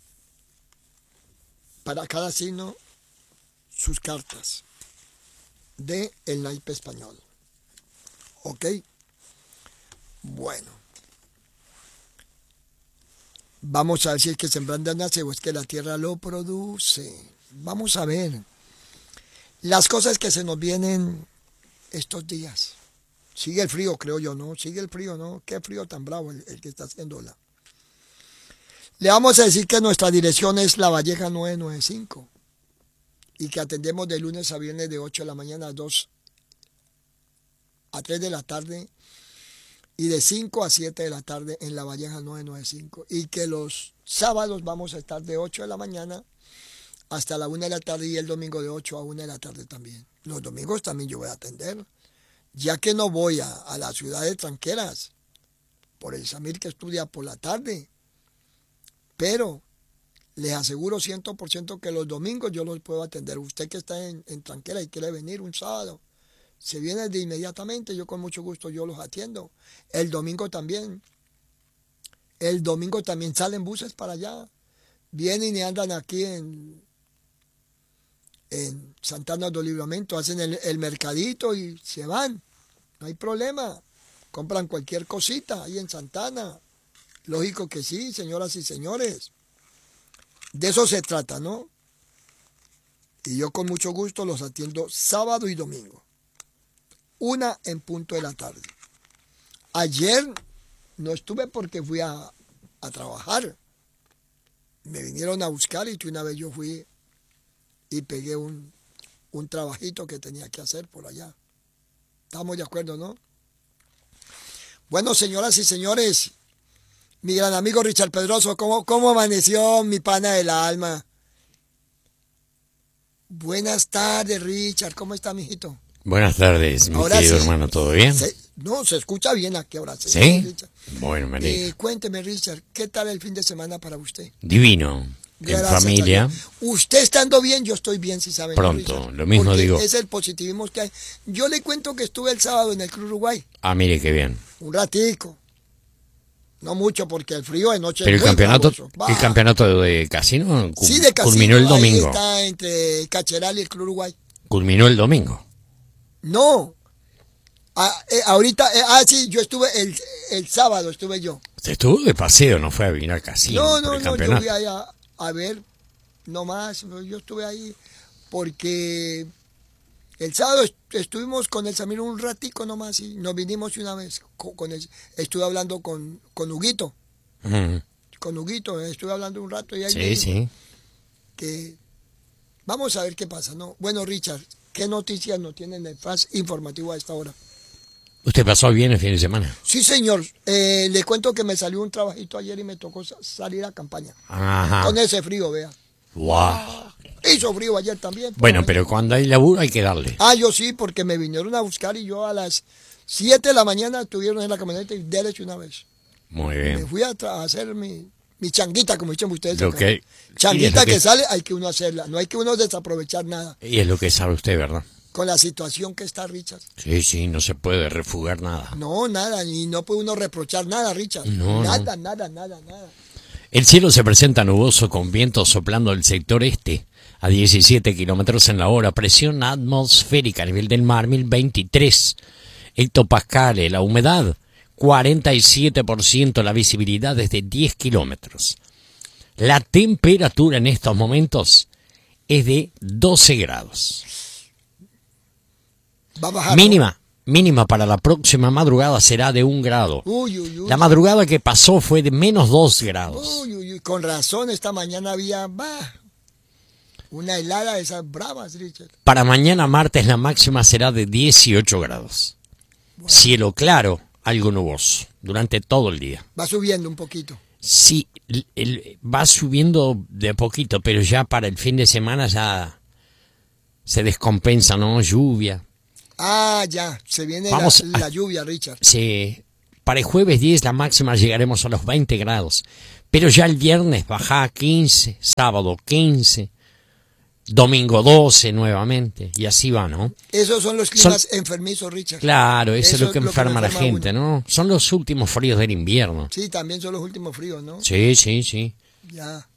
para cada signo sus cartas de el naipe español. ¿Ok? Bueno. Vamos a ver si es que sembrando nace o es que la tierra lo produce. Vamos a ver las cosas que se nos vienen estos días. Sigue el frío, creo yo, ¿no? Sigue el frío, ¿no? Qué frío tan bravo el, el que está haciendo la. Le vamos a decir que nuestra dirección es La Valleja nueve noventa y cinco y que atendemos de lunes a viernes de ocho de la mañana a dos a tres de la tarde y de cinco a siete de la tarde en La Valleja nueve noventa y cinco, y que los sábados vamos a estar de ocho de la mañana hasta la una de la tarde y el domingo de ocho a una de la tarde también. Los domingos también yo voy a atender, ya que no voy a, a la ciudad de Tranqueras por el Samir que estudia por la tarde, pero les aseguro cien por ciento que los domingos yo los puedo atender. Usted que está en, en Tranquera y quiere venir un sábado, se viene de inmediatamente, yo con mucho gusto yo los atiendo. El domingo también. El domingo también salen buses para allá. Vienen y andan aquí en, en Santana do Livramento, hacen el, el mercadito y se van. No hay problema. Compran cualquier cosita ahí en Santana. Lógico que sí, señoras y señores. De eso se trata, ¿no? Y yo con mucho gusto los atiendo sábado y domingo. Una en punto de la tarde. Ayer no estuve porque fui a, a trabajar. Me vinieron a buscar y una vez yo fui y pegué un, un trabajito que tenía que hacer por allá. ¿Estamos de acuerdo, no? Bueno, señoras y señores, mi gran amigo Richard Pedroso, ¿cómo, cómo amaneció mi pana del alma? Buenas tardes, Richard, ¿cómo está, mijito? Buenas tardes, mi Ahora querido sí, hermano, ¿todo bien? Se, no, se escucha bien aquí ahora. ¿Sí? Richard. Bueno, me alegro. Eh, cuénteme, Richard, ¿qué tal el fin de semana para usted? Divino, Gracias, en familia. Usted estando bien, yo estoy bien, si saben. Pronto, Richard, lo mismo porque digo. es el positivismo que hay. Yo le cuento que estuve el sábado en el Club Uruguay. Ah, mire qué bien. Un ratico. No mucho, porque el frío de noche Pero es el muy campeonato, bravoso. el campeonato de casino cu- Sí, de casino, culminó el domingo. ahí está entre Cacheral y el Club Uruguay. Culminó el domingo. No. Ah, eh, ahorita, eh, ah, sí, yo estuve el, el sábado, estuve yo. Usted estuvo de paseo, no fue a vivir al casino No, por no, el no, yo campeonato. fui ahí a, a ver, no más, yo estuve ahí porque el sábado est- estuvimos con el Samir un ratico nomás y nos vinimos una vez. Con, con el, estuve hablando con, con Huguito, Ujú. con Huguito, estuve hablando un rato y ahí me Sí, dijo sí. que vamos a ver qué pasa, ¿no? Bueno, Richard, ¿qué noticias nos tienen el flash informativo a esta hora? ¿Usted pasó bien el fin de semana? Sí, señor. Eh, le cuento que me salió un trabajito ayer y me tocó sa- salir a campaña. Ajá. Con ese frío, vea. Wow. Hizo frío ayer también. por Bueno, la pero mañana. cuando hay laburo hay que darle. Ah, yo sí, porque me vinieron a buscar y yo a las siete de la mañana estuvieron en la camioneta y déles una vez. Muy Me bien. fui a, tra- a hacer mi, mi changuita, como dicen ustedes. Lo acá. que- y Changuita es lo que... que- sale, hay que uno hacerla. No hay que uno desaprovechar nada. Y es lo que sabe usted, ¿verdad? Con la situación que está, Richard. Sí, sí, no se puede refugar nada. No, nada, y no puede uno reprochar nada, Richard. No, nada, nada, nada, nada. El cielo se presenta nuboso con viento soplando del sector este a diecisiete kilómetros en la hora. Presión atmosférica a nivel del mar mil veintitrés hectopascales. La humedad cuarenta y siete por ciento. La visibilidad es de diez kilómetros. La temperatura en estos momentos es de doce grados. Va a bajar. Mínima, mínima para la próxima madrugada será de un grado. ¿No? Uy, uy, uy. La madrugada que pasó fue de menos dos grados. Uy, uy, uy. Con razón, esta mañana había bah, una helada de esas bravas, Richard. Para mañana martes la máxima será de dieciocho grados. Bueno. Cielo claro, algo nuboso, durante todo el día. Va subiendo un poquito. Sí, el- el- va subiendo de a poquito, pero ya para el fin de semana ya se descompensa, ¿no? Lluvia. Ah, ya, se viene la, Vamos la a- lluvia, Richard. Sí, Para el jueves diez la máxima llegaremos a los veinte grados. Pero ya el viernes baja a quince, sábado quince, domingo doce nuevamente. Y así va, ¿no? Esos son los climas son... enfermizos, Richard. Claro, eso, eso es lo que enferma a la gente, uno. ¿no? Son los últimos fríos del invierno. Sí, también son los últimos fríos, ¿no? Sí, sí, sí. Ya.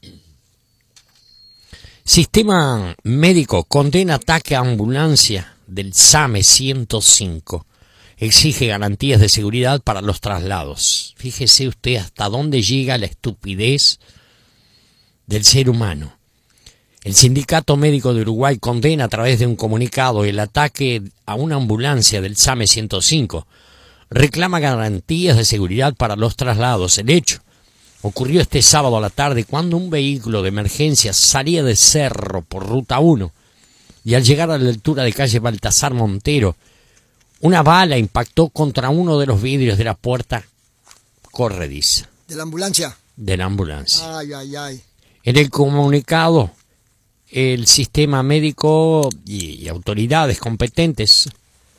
Sistema médico condena ataque a ambulancia del SAME ciento cinco. Exige garantías de seguridad para los traslados. Fíjese usted hasta dónde llega la estupidez del ser humano. El Sindicato Médico de Uruguay condena a través de un comunicado el ataque a una ambulancia del SAME ciento cinco. Reclama garantías de seguridad para los traslados. El hecho ocurrió este sábado a la tarde cuando un vehículo de emergencia salía de Cerro por Ruta uno y al llegar a la altura de calle Baltasar Montero, una bala impactó contra uno de los vidrios de la puerta corrediza. ¿De la ambulancia? De la ambulancia. Ay, ay, ay. En el comunicado, el sistema médico y, y autoridades competentes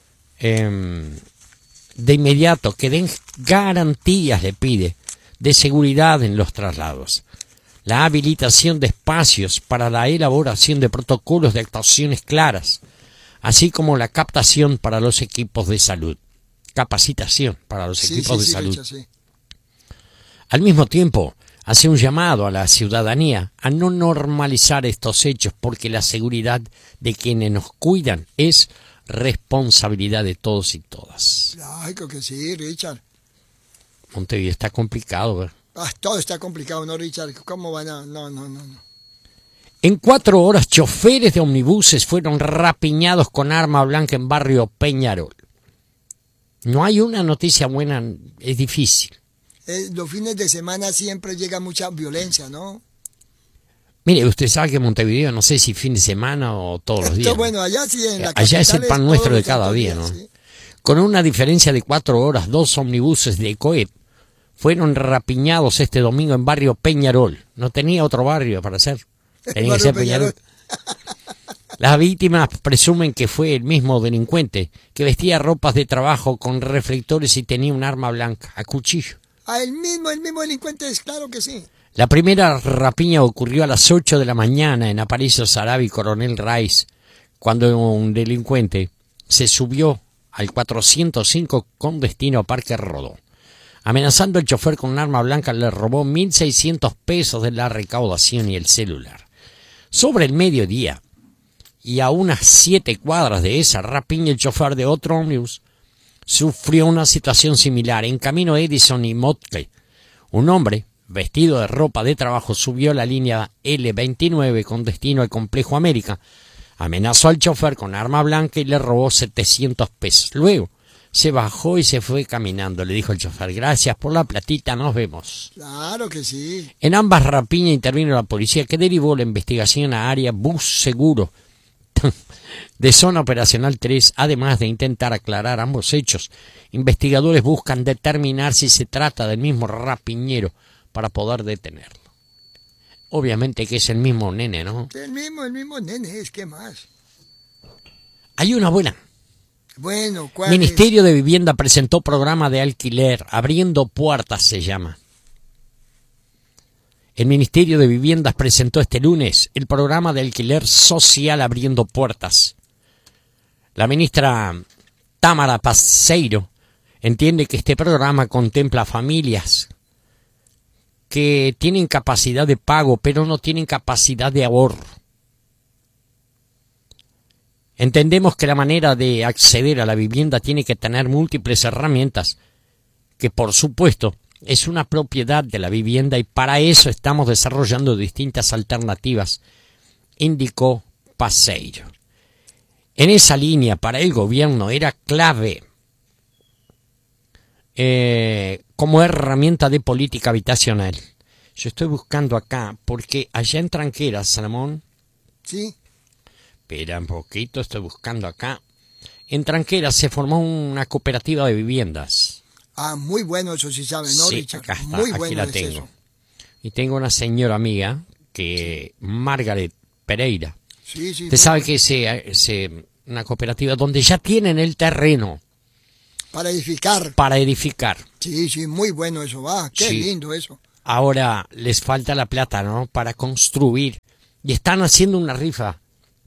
eh, de inmediato que den garantías, le pide, de seguridad en los traslados. La habilitación de espacios para la elaboración de protocolos de actuaciones claras, así como la captación para los equipos de salud. Capacitación para los sí, equipos sí, de sí, salud. Richard, sí. Al mismo tiempo, hace un llamado a la ciudadanía a no normalizar estos hechos porque la seguridad de quienes nos cuidan es responsabilidad de todos y todas. Ay, creo que sí, Richard. Montevideo está complicado, ¿verdad? Ah, todo está complicado, ¿no, Richard? ¿Cómo van a...? No, no, no, no. En cuatro horas, choferes de omnibuses fueron rapiñados con arma blanca en barrio Peñarol. No hay una noticia buena, es difícil. Eh, los fines de semana siempre llega mucha violencia, ¿no? Mire, usted sabe que en Montevideo, no sé si fin de semana o todos los días. Bueno, allá sí, en la allá es el pan nuestro de cada días, día, ¿no? Sí. Con una diferencia de cuatro horas, dos omnibuses de COEP fueron rapiñados este domingo en barrio Peñarol. No tenía otro barrio para hacer. Tenía que ser Peñarol. Las víctimas presumen que fue el mismo delincuente que vestía ropas de trabajo con reflectores y tenía un arma blanca, a cuchillo. Ah, el mismo, el mismo delincuente es, claro que sí. La primera rapiña ocurrió a las ocho de la mañana en Aparicio Sarabia y Coronel Raiz, cuando un delincuente se subió al cuatrocientos cinco con destino a Parque Rodó. Amenazando al chofer con un arma blanca, le robó mil seiscientos pesos de la recaudación y el celular. Sobre el mediodía, y a unas siete cuadras de esa rapiña, el chofer de otro ómnibus sufrió una situación similar. En camino Edison y Motley, un hombre vestido de ropa de trabajo subió la línea ele veintinueve con destino al Complejo América, amenazó al chofer con arma blanca y le robó setecientos pesos. Luego se bajó y se fue caminando. Le dijo el chofer: gracias por la platita, nos vemos. Claro que sí. En ambas rapiñas intervino la policía, que derivó la investigación a área Bus Seguro de Zona Operacional tres, además de intentar aclarar ambos hechos. Investigadores buscan determinar si se trata del mismo rapiñero para poder detenerlo. Obviamente que es el mismo nene, ¿no? El mismo, el mismo nene es, ¿qué más? Hay una buena. Bueno, ¿cuál Ministerio es? de Vivienda presentó programa de alquiler, Abriendo Puertas se llama. El Ministerio de Viviendas presentó este lunes el programa de alquiler social Abriendo Puertas. La ministra Tamara Paseiro entiende que este programa contempla familias que tienen capacidad de pago, pero no tienen capacidad de ahorro. Entendemos que la manera de acceder a la vivienda tiene que tener múltiples herramientas, que por supuesto es una propiedad de la vivienda, y para eso estamos desarrollando distintas alternativas, indicó Paseiro. En esa línea, para el gobierno era clave eh, como herramienta de política habitacional. Yo estoy buscando acá, porque allá en Tranqueras, Salomón. Sí. Espera un poquito, estoy buscando acá. En Tranqueras se formó una cooperativa de viviendas. Ah, muy bueno, eso sí sabe, ¿no, Sí, Richard? acá está, muy aquí bueno la es tengo. eso. Y tengo una señora amiga, que Margaret Pereira. Sí, sí. Usted sabe que es eh, eh, una cooperativa donde ya tienen el terreno. Para edificar. Para edificar. Sí, sí, muy bueno eso, va. Qué Sí. lindo eso. Ahora les falta la plata, ¿no? Para construir. Y están haciendo una rifa,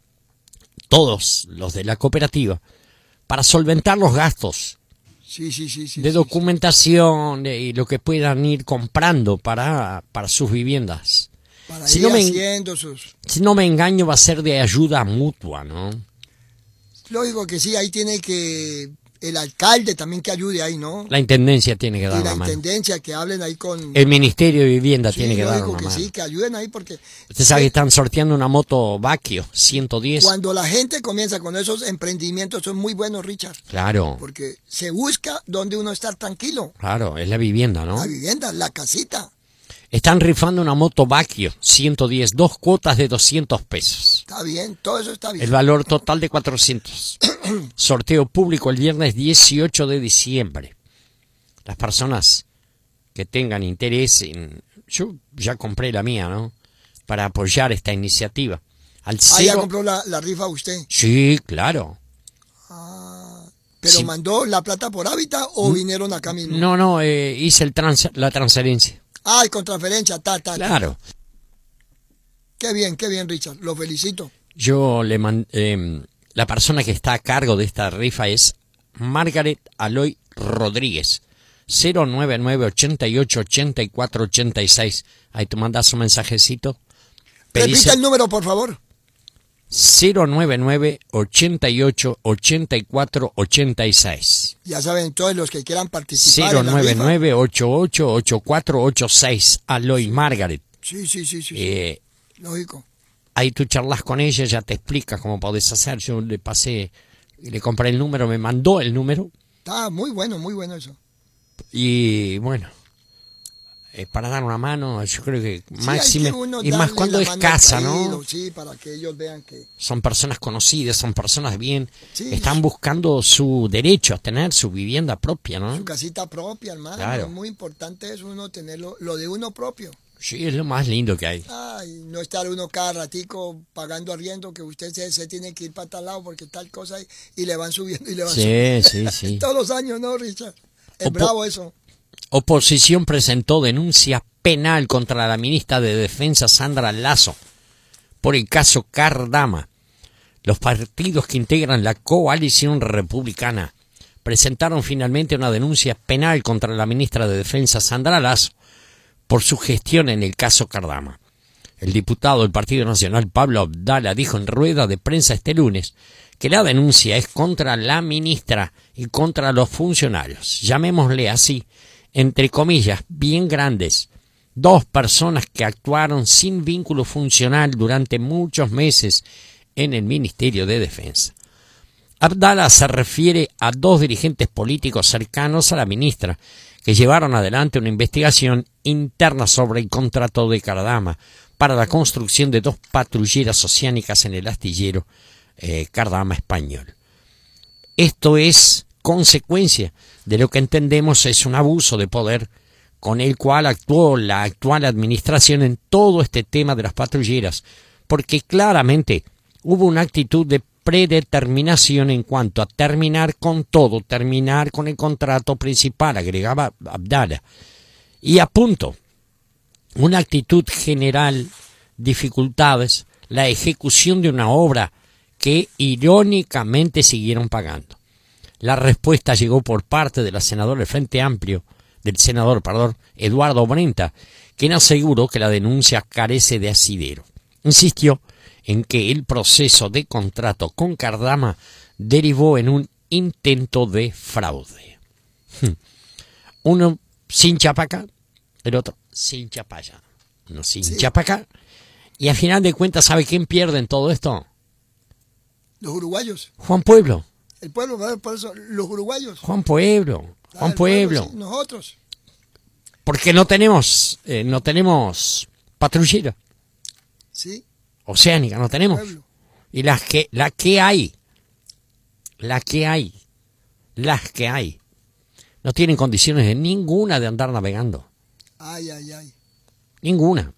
todos los de la cooperativa, para solventar los gastos Sí, sí, sí, sí. de sí, documentación de- y lo que puedan ir comprando para, para sus viviendas. sí. Para Si ir no me- haciendo sus... Si no me engaño, va a ser de ayuda mutua, ¿no? Lógico que sí, ahí tiene que... El alcalde también que ayude ahí, ¿no? La intendencia tiene que Y dar la la mano. intendencia, que hablen ahí con... El Ministerio de Vivienda Sí, tiene que dar lógico una que mano. sí, que ayuden ahí porque... Usted sabe que están sorteando una moto Vacchio ciento diez. Cuando la gente comienza con esos emprendimientos son muy buenos, Richard, Claro, porque se busca donde uno está tranquilo. claro, es la vivienda, ¿no? La vivienda, la casita. Están rifando una moto Vacchio ciento diez, dos cuotas de doscientos pesos. Está bien, todo eso está bien. El valor total de cuatrocientos. Sorteo público el viernes dieciocho de diciembre. Las personas que tengan interés en... Yo ya compré la mía, ¿no? Para apoyar esta iniciativa. Al Ah, ya cero... compró la, la rifa usted. Sí, claro. Ah, ¿pero Sí. mandó la plata por hábitat o vinieron acá mismo? No, no, eh, hice el trans- la transferencia. Ah, y con transferencia, ta, ta, ta. Claro. Qué bien, qué bien, Richard. Lo felicito. Yo le mandé... la persona que está a cargo de esta rifa es Margaret Aloy Rodríguez. cero nueve nueve, ochenta y ocho, ochenta y cuatro, ochenta y seis. Ahí te mandas un mensajecito. Repita Pedís el número, por favor. cero nueve nueve, ochenta y ocho, ochenta y cuatro, ochenta y seis. Ya saben, todos los que quieran participar cero en la nueve rifa. nueve, ochenta y ocho, ochenta y cuatro, ochenta y seis. Aloy Margaret. Sí, sí, sí, sí, sí. Eh, Lógico. ahí tú charlas con ella, ya te explica cómo podés hacer. Yo le pasé, le compré el número, me mandó el número. Está muy bueno, muy bueno eso. Y bueno, eh, para dar una mano, yo creo que Sí, hay máxime, que uno y más darle cuando la es mano casa, al ¿no? traído, sí, para que ellos vean que... Son personas conocidas, son personas bien, Sí. están buscando su derecho a tener su vivienda propia, Su ¿no? casita propia, hermano. Claro. Es muy importante eso, uno tener lo, lo de uno propio. Sí, es lo más lindo que hay. Ay, no estar uno cada ratico pagando arriendo, que usted se, se tiene que ir para tal lado porque tal cosa y, y le van subiendo y le van Sí, subiendo. sí, sí. Todos los años, ¿no, Richard? Es Opo- bravo eso. Oposición presentó denuncia penal contra la ministra de Defensa Sandra Lasso por el caso Cardama. Los partidos que integran la coalición republicana presentaron finalmente una denuncia penal contra la ministra de Defensa Sandra Lasso por su gestión en el caso Cardama. El diputado del Partido Nacional Pablo Abdala dijo en rueda de prensa este lunes que la denuncia es contra la ministra y contra los funcionarios, llamémosle así, entre comillas, bien grandes, dos personas que actuaron sin vínculo funcional durante muchos meses en el Ministerio de Defensa. Abdala se refiere a dos dirigentes políticos cercanos a la ministra que llevaron adelante una investigación interna sobre el contrato de Cardama para la construcción de dos patrulleras oceánicas en el astillero eh, Cardama español. Esto es consecuencia de lo que entendemos es un abuso de poder con el cual actuó la actual administración en todo este tema de las patrulleras, porque claramente hubo una actitud de predeterminación en cuanto a terminar con todo, terminar con el contrato principal, agregaba Abdala. Y a punto, una actitud general, dificultades, la ejecución de una obra que irónicamente siguieron pagando. La respuesta llegó por parte de la senadora del Frente Amplio, del senador, perdón, Eduardo Brenta, quien aseguró que la denuncia carece de asidero. Insistió en que el proceso de contrato con Cardama derivó en un intento de fraude. Uno sin chapaca, el otro sin chapaya. Uno sin Sí. chapaca. Y al final de cuentas, ¿sabe quién pierde en todo esto? Los uruguayos. Juan Pueblo. El pueblo, ¿verdad? Por eso, los uruguayos. Juan Pueblo. Ah, Juan el pueblo, Pueblo. sí, nosotros. Porque no tenemos, eh, no tenemos patrullera Sí, oceánica, no tenemos. pueblo. Y las que, la que hay, la que hay, las que hay, no tienen condiciones de ninguna de andar navegando. Ay, ay, ay. Ninguna.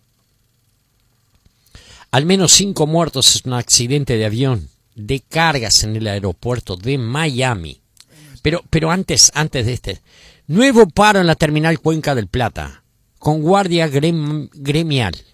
Al menos cinco muertos en un accidente de avión de cargas en el aeropuerto de Miami. Pero, pero antes, antes de este, nuevo paro en la terminal Cuenca del Plata, con guardia grem, gremial.